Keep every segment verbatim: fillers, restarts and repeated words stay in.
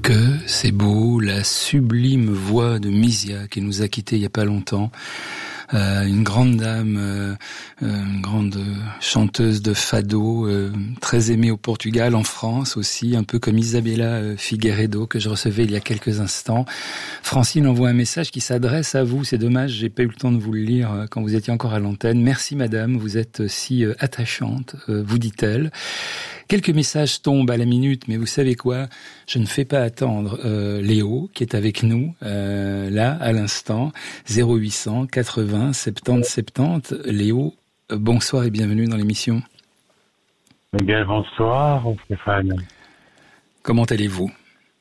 Que c'est beau, la sublime voix de Misia qui nous a quittés il y a pas longtemps. Euh, une grande dame, euh, une grande chanteuse de fado, euh, très aimée au Portugal, en France aussi, un peu comme Isabella Figueiredo que je recevais il y a quelques instants. Francine envoie un message qui s'adresse à vous. C'est dommage, j'ai pas eu le temps de vous le lire quand vous étiez encore à l'antenne. Merci madame, vous êtes si attachante, vous dit-elle. Quelques messages tombent à la minute, mais vous savez quoi ? Je ne fais pas attendre euh, Léo, qui est avec nous, euh, là, à l'instant, zéro huit cent quatre-vingts soixante-dix soixante-dix. Léo, euh, bonsoir et bienvenue dans l'émission. Eh bien, bonsoir, Stéphane. Comment allez-vous ?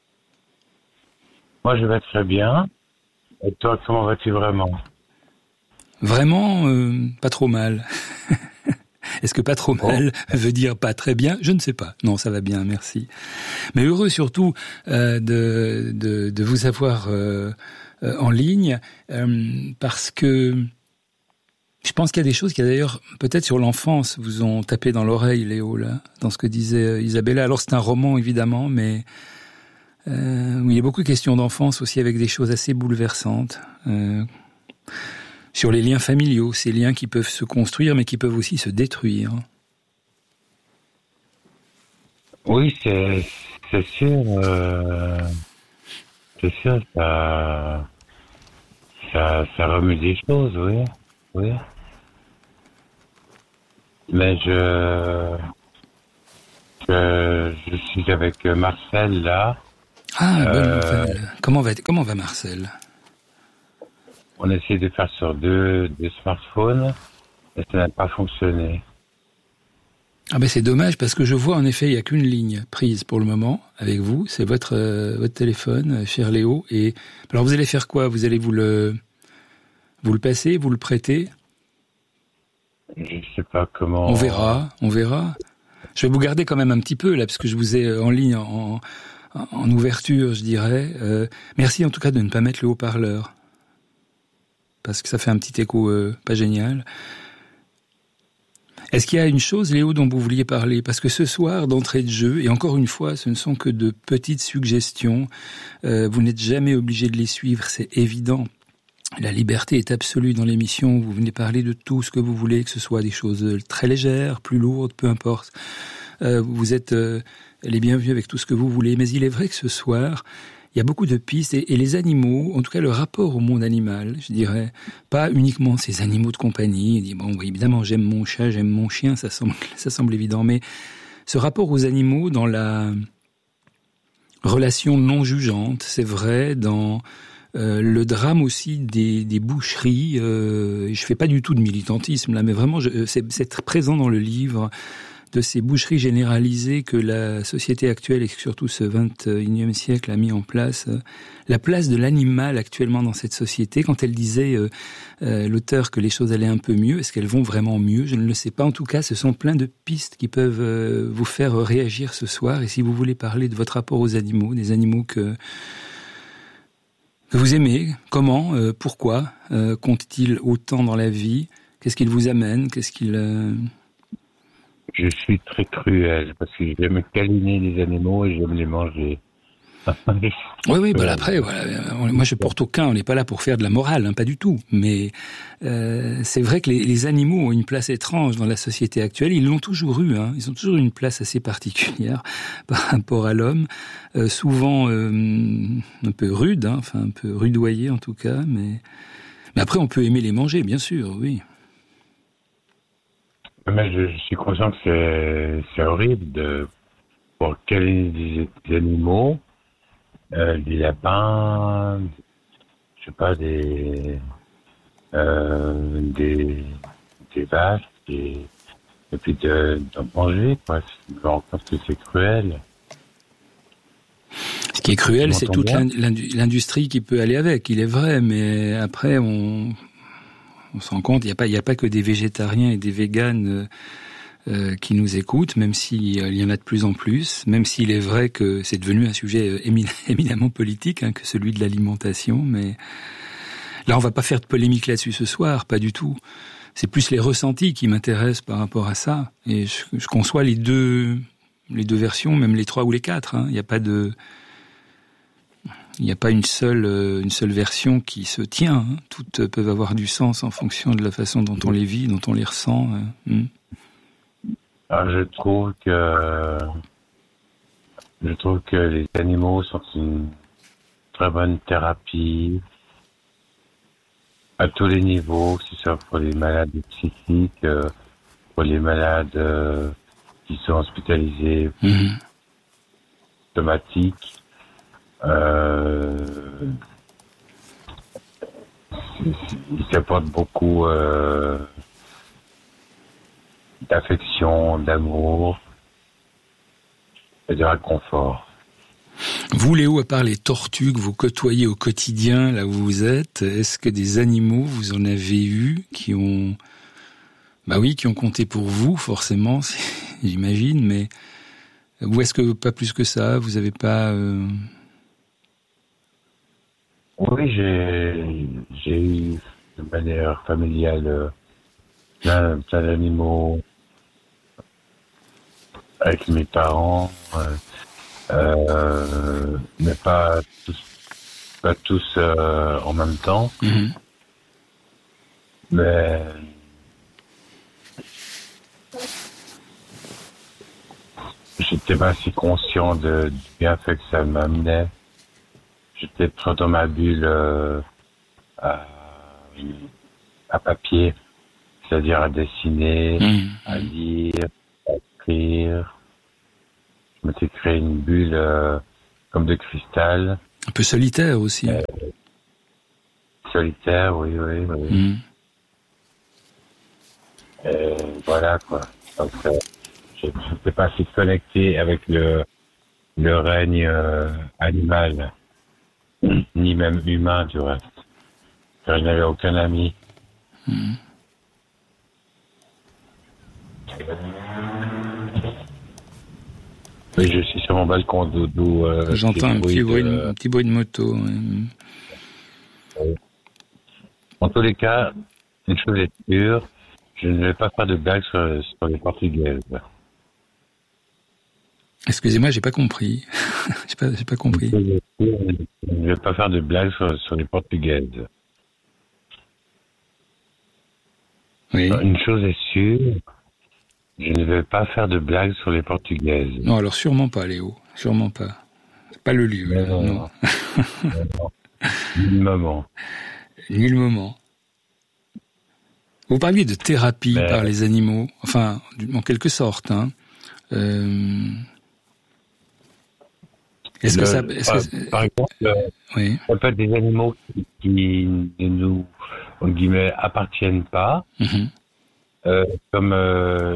Moi, je vais très bien. Et toi, comment vas-tu vraiment ? Vraiment, euh, pas trop mal. Est-ce que pas trop mal oh. veut dire pas très bien ? Je ne sais pas. Non, ça va bien, merci. Mais heureux surtout euh, de, de, de vous avoir euh, euh, en ligne, euh, parce que je pense qu'il y a des choses qui, d'ailleurs, peut-être sur l'enfance, vous ont tapé dans l'oreille, Léo, là, dans ce que disait Isabella. Alors, c'est un roman, évidemment, mais euh, où il y a beaucoup de questions d'enfance aussi, avec des choses assez bouleversantes. Euh, Sur les liens familiaux, ces liens qui peuvent se construire, mais qui peuvent aussi se détruire. Oui, c'est, c'est sûr. Euh, c'est sûr, ça, ça, ça remue des choses, oui, oui. Mais je, je, je suis avec Marcel là. Ah, bonne euh, nouvelle. Comment va, comment va Marcel ? On a essayé de faire sur deux, deux smartphones et ça n'a pas fonctionné. Ah ben c'est dommage parce que je vois en effet il n'y a qu'une ligne prise pour le moment avec vous, c'est votre euh, votre téléphone, cher Léo. Et alors vous allez faire quoi ? Vous allez vous le vous le passer, vous le prêter ? Je ne sais pas comment. On verra, on verra. Je vais vous garder quand même un petit peu là parce que je vous ai en ligne en, en, en ouverture, je dirais. Euh, merci en tout cas de ne pas mettre le haut-parleur. Parce que ça fait un petit écho euh, pas génial. Est-ce qu'il y a une chose, Léo, dont vous vouliez parler ? Parce que ce soir, d'entrée de jeu, et encore une fois, ce ne sont que de petites suggestions, euh, vous n'êtes jamais obligé de les suivre, c'est évident. La liberté est absolue dans l'émission, vous venez parler de tout ce que vous voulez, que ce soit des choses très légères, plus lourdes, peu importe. Euh, vous êtes euh, les bienvenus avec tout ce que vous voulez, mais il est vrai que ce soir, il y a beaucoup de pistes et, et les animaux, en tout cas le rapport au monde animal, je dirais, pas uniquement ces animaux de compagnie. Dit, bon, oui, évidemment, j'aime mon chat, j'aime mon chien, ça semble, ça semble évident, mais ce rapport aux animaux dans la relation non jugeante, c'est vrai, dans euh, le drame aussi des, des boucheries. Euh, je fais pas du tout de militantisme là, mais vraiment, je, c'est, c'est très présent dans le livre. De ces boucheries généralisées que la société actuelle et surtout ce vingt et unième siècle a mis en place, la place de l'animal actuellement dans cette société. Quand elle disait, euh, euh, l'auteur, que les choses allaient un peu mieux, est-ce qu'elles vont vraiment mieux ? Je ne le sais pas. En tout cas, ce sont plein de pistes qui peuvent euh, vous faire réagir ce soir. Et si vous voulez parler de votre rapport aux animaux, des animaux que, que vous aimez, comment, euh, pourquoi euh, comptent-ils autant dans la vie ? Qu'est-ce qu'ils vous amènent ? Qu'est-ce qu'ils... Euh Je suis très cruel parce que j'aime câliner les animaux et j'aime les manger. oui, oui, bah après, voilà. Moi je porte aucun, on n'est pas là pour faire de la morale, hein, pas du tout. Mais euh, c'est vrai que les, les animaux ont une place étrange dans la société actuelle. Ils l'ont toujours eu, hein. Ils ont toujours eu une place assez particulière par rapport à l'homme, euh, souvent euh, un peu rude, hein, enfin un peu rudoyé en tout cas. Mais, mais après, on peut aimer les manger, bien sûr, oui. Mais je, je suis conscient que c'est, c'est horrible de pour câliner des, des animaux, euh, des lapins, je sais pas, des euh, des, des vaches, des, et puis de, d'en manger, quoi. Je pense que c'est cruel. Ce qui est cruel, c'est toute l'industrie qui peut aller avec, il est vrai, mais après, on... On se rend compte, il n'y a pas, il n'y a pas que des végétariens et des véganes euh, qui nous écoutent, même s'il euh, y en a de plus en plus, même s'il est vrai que c'est devenu un sujet euh, émin- éminemment politique, hein, que celui de l'alimentation, mais là, on va pas faire de polémique là-dessus ce soir, pas du tout. C'est plus les ressentis qui m'intéressent par rapport à ça, et je, je conçois les deux, les deux versions, même les trois ou les quatre, hein. Il n'y a pas de... Il n'y a pas une seule, euh, une seule version qui se tient. Hein. Toutes euh, peuvent avoir du sens en fonction de la façon dont on les vit, dont on les ressent. Euh. Mm. Alors, je trouve que je trouve que les animaux sont une très bonne thérapie à tous les niveaux, que ce soit pour les malades psychiques, euh, pour les malades euh, qui sont hospitalisés, Mmh. somatiques. Euh, ils apportent beaucoup euh, d'affection, d'amour et de réconfort. Vous, Léo, à part les tortues que vous côtoyez au quotidien, là où vous êtes, est-ce que des animaux, vous en avez eu qui ont, bah oui, qui ont compté pour vous, forcément, j'imagine, mais, ou est-ce que pas plus que ça, vous avez pas, euh... Oui, j'ai, j'ai eu de manière familiale euh, plein, plein d'animaux avec mes parents, euh, euh, mais pas tous, pas tous euh, en même temps. Mmh. Mais j'étais pas si conscient de, du bienfait que ça m'amenait. J'étais trop dans ma bulle euh, à, à papier, c'est-à-dire à dessiner, Mmh. à lire, à écrire. Je m'étais créé une bulle euh, comme de cristal, Un peu solitaire aussi. euh, solitaire, oui, oui, oui. Mmh. Et voilà quoi. Donc, euh, je n'étais pas assez connecté avec le, le règne euh, animal, ni même humain du reste. Car je n'avais aucun ami. Mmh. Et je suis sur mon balcon d'où euh, J'entends un petit bruit, de... un petit bruit de moto. Ouais. En tous les cas, une chose est sûre, je ne vais pas faire de blagues sur, sur les Portugaises. Excusez-moi, j'ai pas compris. j'ai pas, j'ai pas compris. Une chose est sûre, je ne vais pas faire de blagues sur, sur les Portugaises. Oui. Une chose est sûre, je ne vais pas faire de blagues sur les Portugaises. Non, alors sûrement pas, Léo. Sûrement pas. C'est pas le lieu. Mais Là, non, non. non. Non. Ni le moment. Ni le moment. Vous parliez de thérapie Mais... par les animaux, enfin, en quelque sorte. Hein. Euh... Est-ce le, que ça... Est-ce par, que... par exemple, euh, Oui. ça peut être des animaux qui, qui ne nous, en guillemets, appartiennent pas, Mm-hmm. euh, comme euh,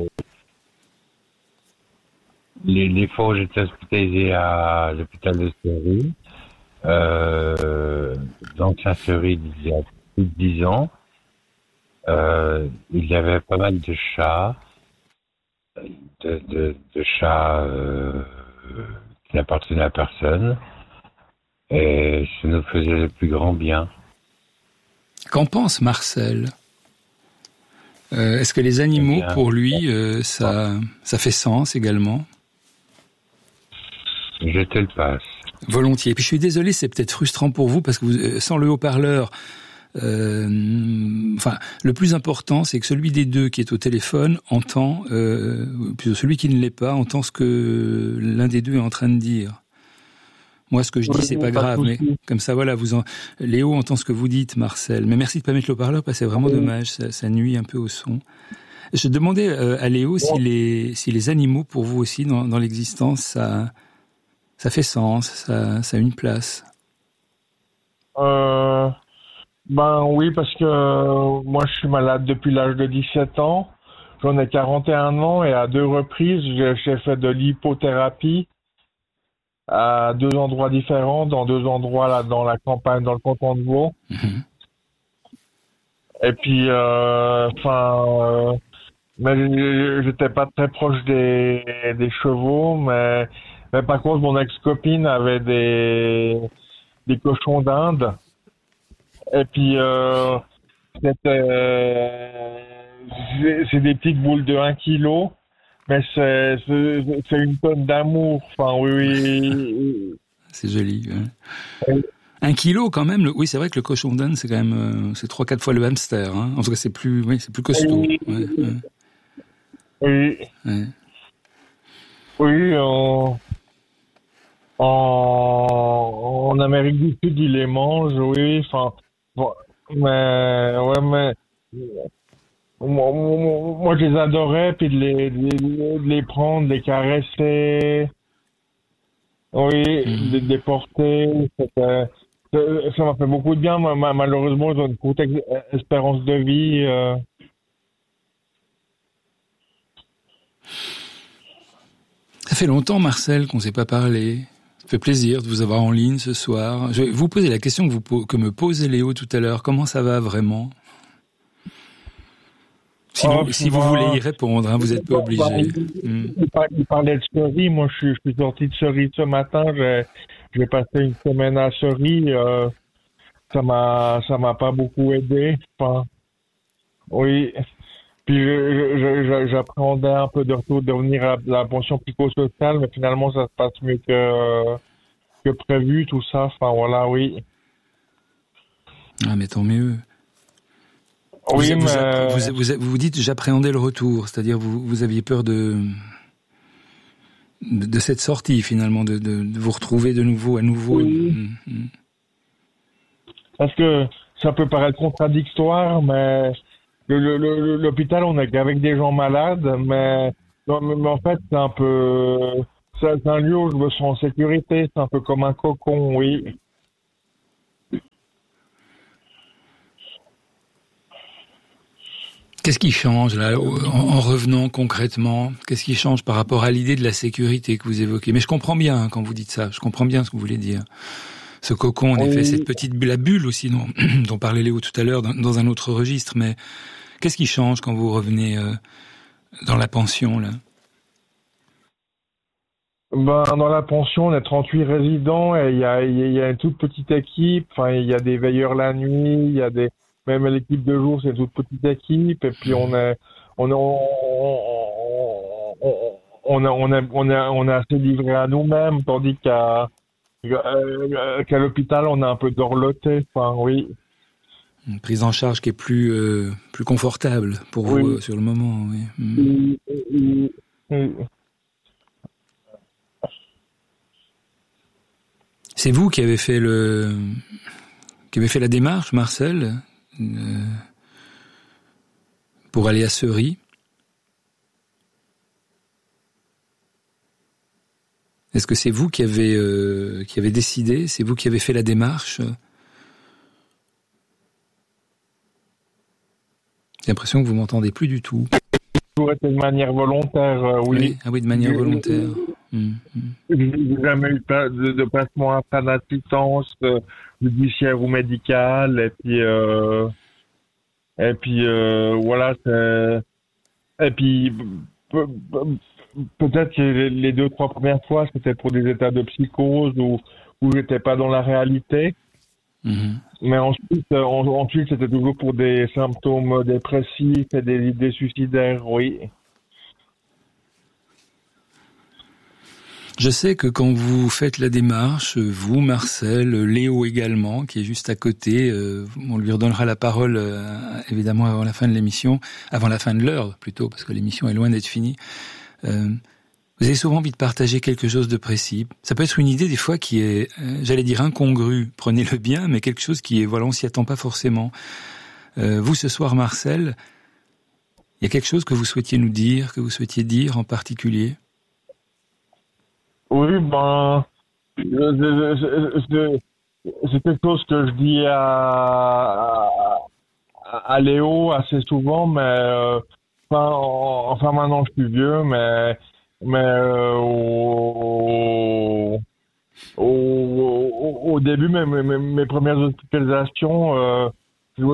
les, les fois où j'étais hospitalisé à l'hôpital de Fleury, euh, dans Saint-Fleury il y a plus de dix ans, euh, il y avait pas mal de chats, de, de, de chats euh, qui n'appartenaient à personne, et ça nous faisait le plus grand bien. Qu'en pense Marcel ? euh, Est-ce que les animaux, bien, pour lui, euh, ça, ça fait sens également ? Je te le passe. Volontiers. Et puis je suis désolé, c'est peut-être frustrant pour vous, parce que vous, sans le haut-parleur, Euh, enfin, le plus important, c'est que celui des deux qui est au téléphone entend, euh, plutôt celui qui ne l'est pas, entend ce que l'un des deux est en train de dire. Moi, ce que je dis, Oui, c'est pas, pas grave, mais comme ça, voilà, vous en... Léo entend ce que vous dites, Marcel. Mais merci de pas mettre le haut-parleur, parce que c'est vraiment oui. dommage, ça, ça nuit un peu au son. Je demandais euh, à Léo si les, si les animaux, pour vous aussi, dans, dans l'existence, ça, ça fait sens, ça, ça a une place. Euh... Ben oui, parce que euh, moi je suis malade depuis l'âge de dix-sept ans. J'en ai quarante et un ans et à deux reprises j'ai, j'ai fait de l'hypothérapie à deux endroits différents, dans deux endroits là dans la campagne, dans le canton de Vaud. Mmh. Et puis, enfin, euh, euh, mais j'étais pas très proche des, des chevaux, mais, mais par contre mon ex-copine avait des, des cochons d'Inde. Et puis, euh, euh, c'est, c'est des petites boules de un kilo, mais c'est, c'est, c'est une tonne d'amour. Enfin, oui, oui. C'est joli. Ouais. Un kilo quand même. Le... Oui, c'est vrai que le cochon d'Inde, c'est quand même, euh, c'est trois, quatre fois le hamster. Hein. En tout cas, c'est plus, oui, c'est plus costaud. Oui, Ouais, ouais. oui, Ouais. oui, en, en, en Amérique du Sud, ils les mangent, oui, enfin, bon, mais, ouais, mais, moi, moi, moi, je les adorais, puis de les, de les, de les prendre, de les caresser, oui, de Mmh. de les porter, c'était, ça ça m'a fait beaucoup de bien. Ma- ma- Malheureusement, ils ont une courte ex- espérance de vie. euh. Ça fait longtemps, Marcel, qu'on ne s'est pas parlé. Ça fait plaisir de vous avoir en ligne ce soir. Je vais vous poser la question que, vous, po- que me posait Léo tout à l'heure. Comment ça va vraiment? Si Oh, vous, si vous voulez bah, y répondre, hein, vous n'êtes pas bah, bah, obligé. Hmm. il par- il parlait de Cerise. Moi, je suis, je suis sorti de Cerise ce matin. J'ai, j'ai passé une semaine à Cerise. euh, ça m'a, ça m'a pas beaucoup aidé. Enfin, oui. Puis je- je- je- j'appréhendais un peu de retour de revenir à la pension psychosociale, mais finalement, ça se passe mieux que, que prévu, tout ça. Enfin, voilà, oui. Ah, mais tant mieux. Vous, Oui, vous, appré- mais vous, vous, vous dites j'appréhendais le retour, c'est-à-dire vous, vous aviez peur de, de, de cette sortie finalement, de, de, de vous retrouver de nouveau, à nouveau. oui, Hmm, hmm. parce que ça peut paraître contradictoire, mais le- le- le- l'hôpital, on n'est qu'avec des gens malades, mais, non, mais, mais en fait, c'est un peu, c'est c'est un lieu où je me sens en sécurité, c'est un peu comme un cocon, oui. Qu'est-ce qui change là, en, en revenant concrètement? Qu'est-ce qui change par rapport à l'idée de la sécurité que vous évoquez? Mais je comprends bien hein, quand vous dites ça, je comprends bien ce que vous voulez dire. Ce cocon, en effet, Oui, cette petite bulle, la bulle aussi dont, dont parlait Léo tout à l'heure, dans, dans un autre registre. Mais qu'est-ce qui change quand vous revenez euh, dans la pension là? ben, dans la pension, on est trente-huit résidents et il y a, il y a il y a une toute petite équipe. Enfin, il y a des veilleurs la nuit, il y a des, même l'équipe de jour, c'est une toute petite équipe. Et puis on est, on est, on, on, on, on, on est, on est, on est assez livré à nous-mêmes, tandis qu'à, euh, qu'à l'hôpital, on est un peu dorloté. Enfin, oui, Une prise en charge qui est plus euh, plus confortable pour vous euh, oui, sur le moment. Oui. Hmm. oui, oui, oui. C'est vous qui avez fait le qui avez fait la démarche, Marcel, euh, pour aller à Ceris. Est-ce que c'est vous qui avez euh, qui avez décidé? C'est vous qui avez fait la démarche? J'ai l'impression que vous m'entendez plus du tout. Toujours été de manière volontaire, euh, Oui. oui. Ah oui, de manière volontaire. Hmm, hmm. J'ai jamais eu pas de, de placement à fin d'assistance euh, judiciaire ou médicale. Et puis, euh, et puis euh, voilà. c'est- Et puis, pe- pe- peut-être que les les deux, trois premières fois, c'était pour des états de psychose où, où j'étais pas dans la réalité. Mhm. Mais ensuite, euh, en- ensuite, c'était toujours pour des symptômes dépressifs et des idées suicidaires, oui. Je sais que quand vous faites la démarche, vous, Marcel, Léo également, qui est juste à côté, euh, on lui redonnera la parole euh, évidemment avant la fin de l'émission, avant la fin de l'heure plutôt, parce que l'émission est loin d'être finie. Euh, vous avez souvent envie de partager quelque chose de précis. Ça peut être une idée des fois qui est, euh, j'allais dire incongrue, prenez-le bien, mais quelque chose qui est, voilà, on s'y attend pas forcément. Euh, vous, ce soir, Marcel, il y a quelque chose que vous souhaitiez nous dire, que vous souhaitiez dire en particulier? Oui, ben, je- je- je- je- c'est quelque chose que je dis à, à, à Léo assez souvent, mais euh, enfin, en- enfin maintenant je suis vieux, mais mais euh, au, au, au, au début, mes, mes, mes mes premières hospitalisations, euh, je,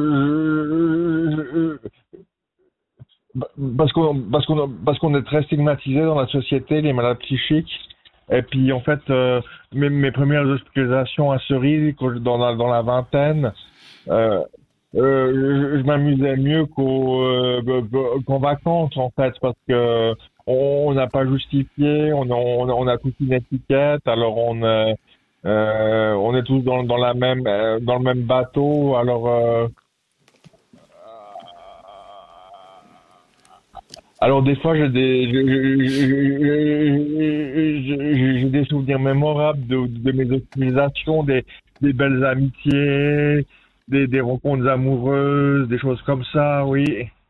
je- je- parce qu'on parce qu'on parce qu'on est très stigmatisé dans la société, les malades psychiques. Et puis en fait, euh, mes, mes premières hospitalisations à Cerise, quand je- dans la dans la vingtaine, euh, euh, je, je m'amusais mieux qu'au euh, qu'en vacances en fait, parce que on on n'a pas justifié, on a, on a, on a toute une étiquette, alors on euh, Euh, on est tous dans, dans la même, euh, dans le même bateau. Alors, euh, alors des fois, j'ai des, j'ai, j'ai, j'ai- j'ai des souvenirs mémorables de, de mes utilisations, des, des belles amitiés, des, des rencontres amoureuses, des choses comme ça, oui.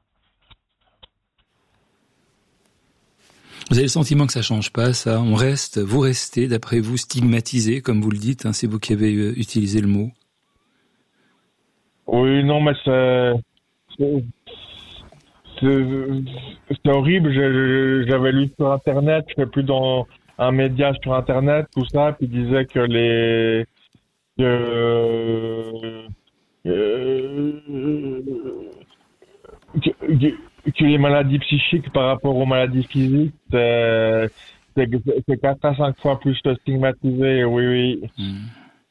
Vous avez le sentiment que ça change pas, ça? On reste, vous restez, d'après vous, stigmatisé, comme vous le dites, hein, c'est vous qui avez euh, utilisé le mot. Oui, non, mais c'est, c'est, c'est, c'est horrible. J'ai- j'ai- J'avais lu sur Internet, je sais plus dans un média sur Internet, tout ça, qui disait que les, que, euh, que, que- que les maladies psychiques par rapport aux maladies physiques, c'est, c'est, c'est quatre à cinq fois plus stigmatisé, oui, oui. Hmm.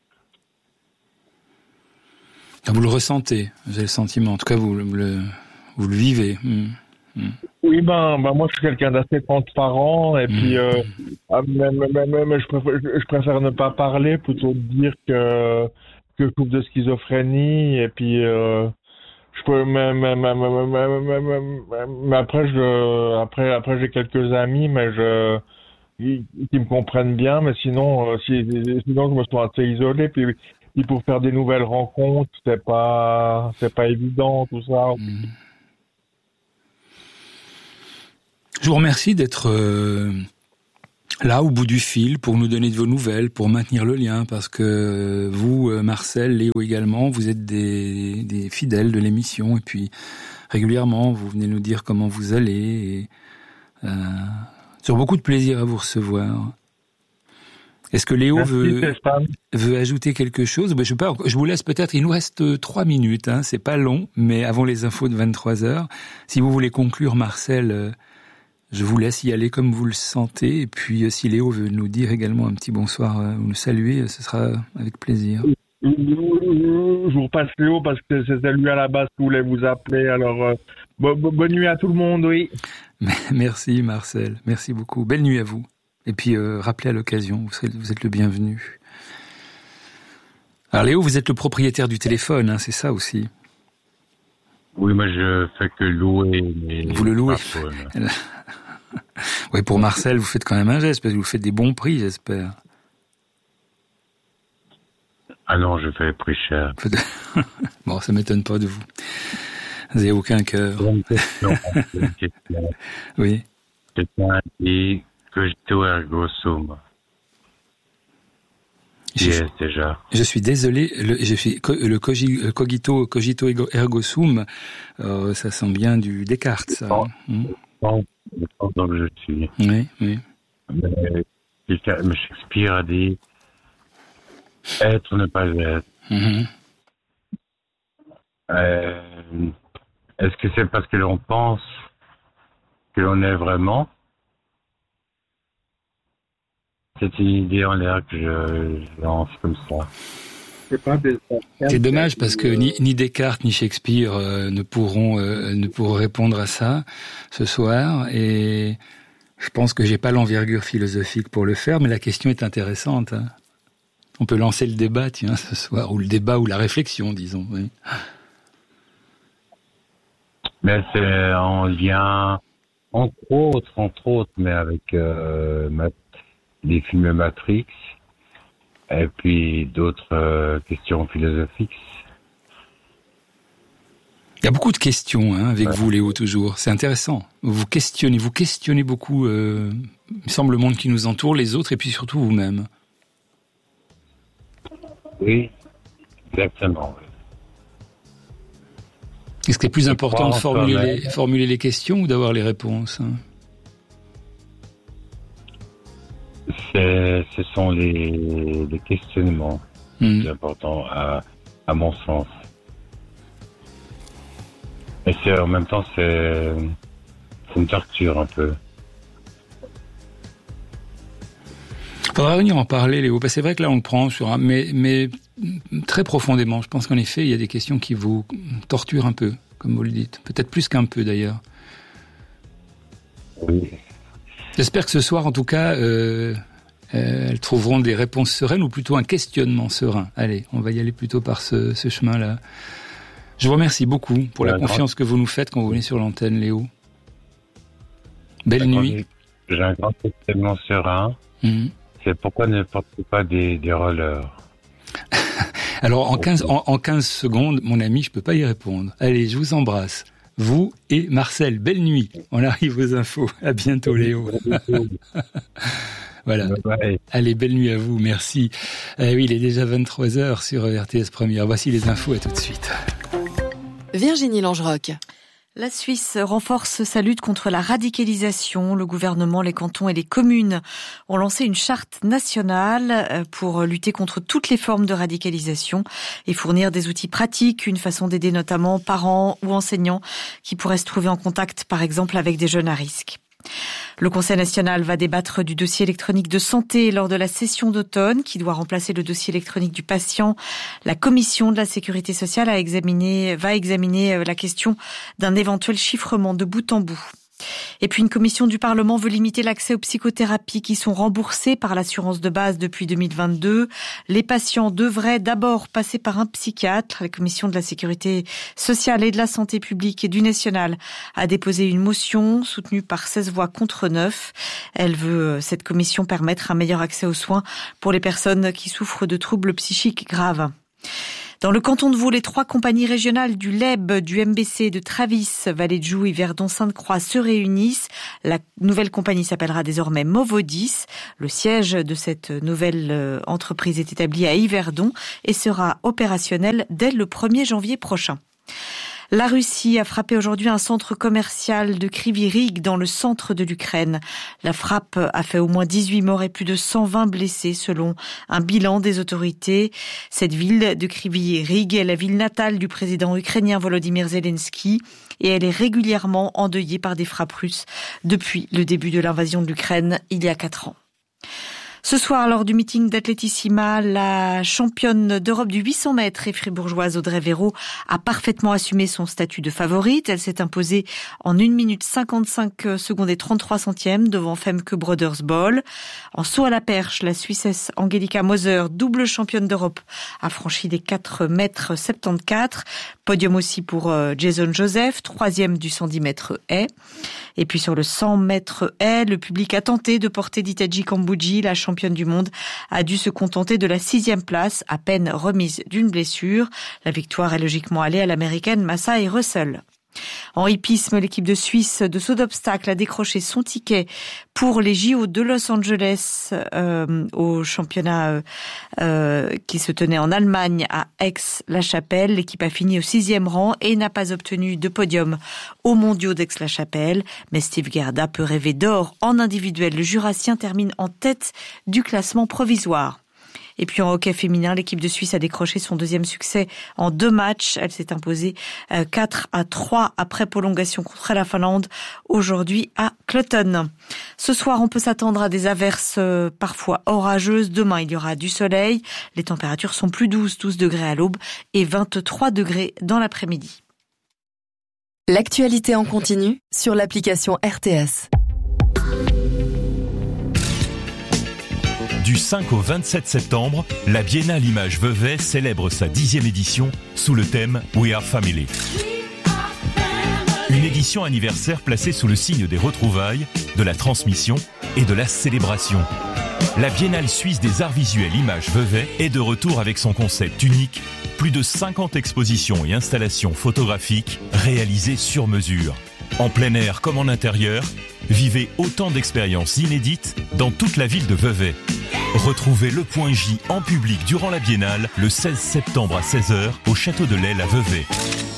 Ah, vous le ressentez, vous avez le sentiment, en tout cas vous le, le- vous le vivez. Hmm. Hmm. Oui, ben, ben moi je suis quelqu'un d'assez transparent et puis Hmm. euh, ah, mais, mais, mais- mais- mais je, préfère, je, je préfère ne pas parler plutôt que dire que que je souffre de schizophrénie et puis euh, je peux mais, mais, mais, mais, mais, mais, mais- mais- mais après je après après j'ai quelques amis mais je qui, qui me comprennent bien mais sinon euh, si, sinon je me sens assez isolé puis, puis pour faire des nouvelles rencontres c'est pas c'est pas évident tout ça. Hmm. Je vous remercie d'être euh, là au bout du fil pour nous donner de vos nouvelles, pour maintenir le lien, parce que vous, euh, Marcel, Léo également, vous êtes des, des fidèles de l'émission, et puis régulièrement vous venez nous dire comment vous allez, et euh, sur beaucoup de plaisir à vous recevoir. Est-ce que Léo Merci veut, Stéphane. veut ajouter quelque chose? Ben, je sais pas, je vous laisse peut-être, il nous reste euh, trois minutes, hein, c'est pas long, mais avant les infos de vingt-trois heures. Si vous voulez conclure, Marcel, euh, je vous laisse y aller comme vous le sentez, et puis euh, si Léo veut nous dire également un petit bonsoir euh, ou nous saluer, euh, ce sera avec plaisir. Je vous repasse Léo parce que c'était lui à la base qui voulait vous appeler. Alors, euh, bo- bo- bonne nuit à tout le monde, oui. Merci Marcel, merci beaucoup. Belle nuit à vous. Et puis euh, rappelez à l'occasion, vous, serez, vous êtes le bienvenu. Alors Léo, vous êtes le propriétaire du téléphone, hein, c'est ça aussi? Oui, moi je fais que louer mes Vous le louez. smartphones. Oui, pour Marcel, vous faites quand même un geste, parce que vous faites des bons prix, j'espère. Ah non, je fais prix cher. Bon, ça m'étonne pas de vous. Vous n'avez aucun cœur. Une question, une question. Oui. Quelqu'un dit cogito ergo sum. Qui Je, est déjà? je suis désolé, le, je suis, le cogi- cogito, cogito ergo sum, euh, ça sent bien du Descartes, ça. Oh. Mmh. Bon, je pense donc que je suis. Oui, oui. Mais, quelqu'un- mais Shakespeare a dit être ou ne pas être. Mmh. Euh, est-ce que c'est parce que l'on pense que l'on est vraiment? C'est une idée en l'air que je, je lance comme ça. C'est pas des... C'est dommage parce que ni, ni Descartes ni Shakespeare euh, ne pourront euh, ne pourront répondre à ça ce soir, et je pense que j'ai pas l'envergure philosophique pour le faire, mais la question est intéressante. Hein. On peut lancer le débat, tiens, ce soir, ou le débat ou la réflexion, disons. Oui. Mais c'est en lien, entre autres, entre autres, mais avec euh, ma- les films Matrix et puis d'autres euh, questions philosophiques. Il y a beaucoup de questions hein, avec Ouais. vous, Léo, toujours. C'est intéressant. Vous questionnez, vous questionnez beaucoup, euh, il me semble, le monde qui nous entoure, les autres, et puis surtout vous-même. Oui, exactement. oui. Est-ce qu'il est plus Je important de pense formuler quand même. les, formuler les questions ou d'avoir les réponses hein? C'est, ce sont les, les questionnements Hmm. plus importants à, à mon sens. Et c'est en même temps c'est, c'est une torture un peu. Faudra venir en parler, Léo, parce que c'est vrai que là on le prend sur un, mais, mais très profondément. Je pense qu'en effet il y a des questions qui vous torturent un peu, comme vous le dites. Peut-être plus qu'un peu d'ailleurs. Oui. J'espère que ce soir, en tout cas, euh, Euh, elles trouveront des réponses sereines ou plutôt un questionnement serein. Allez, on va y aller plutôt par ce, ce chemin-là. Je vous remercie beaucoup pour ouais, la confiance grand... que vous nous faites quand vous venez sur l'antenne, Léo. Belle D'accord, nuit. J'ai un grand questionnement serein. Mmh. C'est pourquoi ne portez pas des, des rollers? Alors, en quinze, en, en quinze secondes, mon ami, je peux pas y répondre. Allez, je vous embrasse. Vous et Marcel, belle nuit. On arrive aux infos. À bientôt, Léo. Voilà. Ouais. Allez, belle nuit à vous. Merci. Euh, oui, il est déjà vingt-trois heures sur R T S Première. Voici les infos. À tout de suite. Virginie Langeroc. La Suisse renforce sa lutte contre la radicalisation. Le gouvernement, les cantons et les communes ont lancé une charte nationale pour lutter contre toutes les formes de radicalisation et fournir des outils pratiques, une façon d'aider notamment parents ou enseignants qui pourraient se trouver en contact, par exemple, avec des jeunes à risque. Le Conseil national va débattre du dossier électronique de santé lors de la session d'automne qui doit remplacer le dossier électronique du patient. La Commission de la Sécurité sociale a examiné, va examiner la question d'un éventuel chiffrement de bout en bout. Et puis une commission du Parlement veut limiter l'accès aux psychothérapies qui sont remboursées par l'assurance de base depuis deux mille vingt-deux. Les patients devraient d'abord passer par un psychiatre. La commission de la Sécurité sociale et de la santé publique et du national a déposé une motion soutenue par seize voix contre neuf. Elle veut, cette commission, permettre un meilleur accès aux soins pour les personnes qui souffrent de troubles psychiques graves. Dans le canton de Vaud, les trois compagnies régionales du L E B, du M B C, de Travis, Vallée de Joux, Yverdon, Sainte-Croix se réunissent. La nouvelle compagnie s'appellera désormais Movodis. Le siège de cette nouvelle entreprise est établi à Yverdon et sera opérationnel dès le premier janvier prochain. La Russie a frappé aujourd'hui un centre commercial de Kryvyi Rih dans le centre de l'Ukraine. La frappe a fait au moins dix-huit morts et plus de cent vingt blessés selon un bilan des autorités. Cette ville de Kryvyi Rih est la ville natale du président ukrainien Volodymyr Zelensky et elle est régulièrement endeuillée par des frappes russes depuis le début de l'invasion de l'Ukraine il y a quatre ans. Ce soir, lors du meeting d'Athletissima, la championne d'Europe du huit cents mètres et fribourgeoise Audrey Véraud a parfaitement assumé son statut de favorite. Elle s'est imposée en une minute cinquante-cinq secondes et trente-trois centièmes devant Femke Brodersbol. En saut à la perche, la Suissesse Angelika Moser, double championne d'Europe, a franchi les quatre mètres soixante-quatorze. Podium aussi pour Jason Joseph, troisième du cent dix mètres haies. Et puis sur le cent mètres haies, le public a tenté de porter Ditaji Kambodji, la championne du monde, a dû se contenter de la sixième place, à peine remise d'une blessure. La victoire est logiquement allée à l'américaine Massai Russell. En hippisme, l'équipe de Suisse de saut d'obstacle a décroché son ticket pour les J O de Los Angeles euh, au championnat euh, euh, qui se tenait en Allemagne à Aix-la-Chapelle. L'équipe a fini au sixième rang et n'a pas obtenu de podium aux mondiaux d'Aix-la-Chapelle. Mais Steve Gerda peut rêver d'or en individuel. Le Jurassien termine en tête du classement provisoire. Et puis en hockey féminin, l'équipe de Suisse a décroché son deuxième succès en deux matchs. Elle s'est imposée quatre à trois après prolongation contre la Finlande aujourd'hui à Clutton. Ce soir, on peut s'attendre à des averses parfois orageuses. Demain, il y aura du soleil. Les températures sont plus douces, douze degrés à l'aube et vingt-trois degrés dans l'après-midi. L'actualité en continu sur l'application R T S. Du cinq au vingt-sept septembre, la Biennale Images Vevey célèbre sa dixième édition sous le thème We Are Family. Une édition anniversaire placée sous le signe des retrouvailles, de la transmission et de la célébration. La Biennale suisse des arts visuels Images Vevey est de retour avec son concept unique, plus de cinquante expositions et installations photographiques réalisées sur mesure. En plein air comme en intérieur, vivez autant d'expériences inédites dans toute la ville de Vevey. Retrouvez le Point J en public durant la Biennale le seize septembre à seize heures au Château de l'Aile à Vevey.